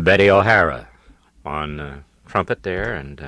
Betty O'Hara on trumpet there, and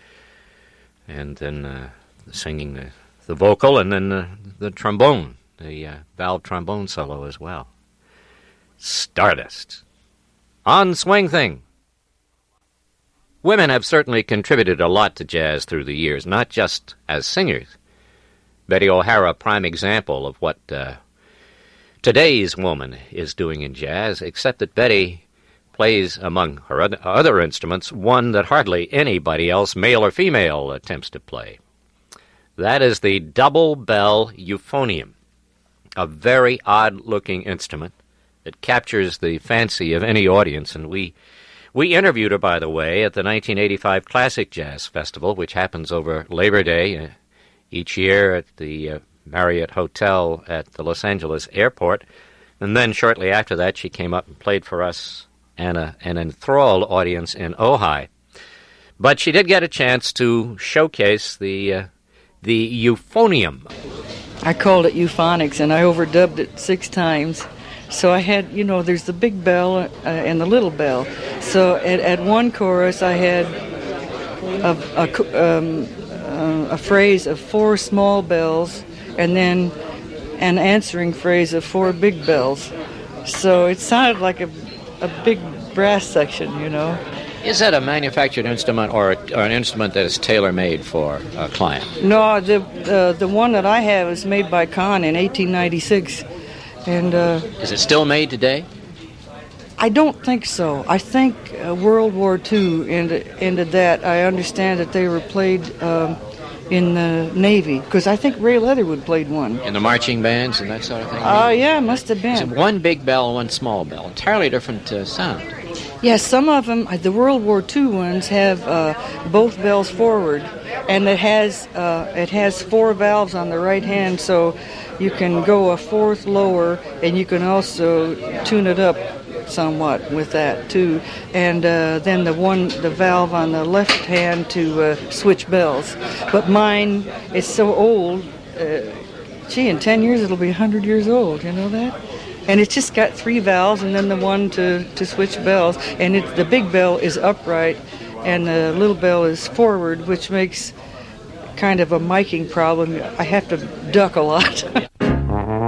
then singing the vocal, and then the trombone, the valve trombone solo as well. Stardust. On Swing Thing. Women have certainly contributed a lot to jazz through the years, not just as singers. Betty O'Hara, a prime example of what today's woman is doing in jazz, except that Betty plays, among her other instruments, one that hardly anybody else, male or female, attempts to play. That is the double bell euphonium, a very odd-looking instrument that captures the fancy of any audience, and we interviewed her, by the way, at the 1985 Classic Jazz Festival, which happens over Labor Day each year at the Marriott Hotel at the Los Angeles airport. And then shortly after that, she came up and played for us and an enthralled audience in Ojai. But she did get a chance to showcase the euphonium. I called it euphonics, and I overdubbed it 6 times. So I had, there's the big bell and the little bell. So at one chorus, I had a phrase of 4 small bells, and then an answering phrase of 4 big bells. So it sounded like a big brass section, Is that a manufactured instrument or an instrument that is tailor-made for a client? No, the one that I have is made by Kahn in 1896. And is it still made today? I don't think so. I think World War II ended that. I understand that they were played in the Navy, because I think Ray Leatherwood played one. In the marching bands and that sort of thing? Yeah, must have been. Is it one big bell and one small bell? Entirely different sound. Yeah, some of them, the World War II ones, have both bells forward, and it has 4 valves on the right hand, so you can go a 4th lower, and you can also tune it up somewhat with that too. And then the valve on the left hand to switch bells. But mine is so old. In 10 years it'll be 100 years old. You know that? And it's just got 3 valves, and then the one to switch bells. And the big bell is upright, and the little bell is forward, which makes kind of a miking problem. I have to duck a lot.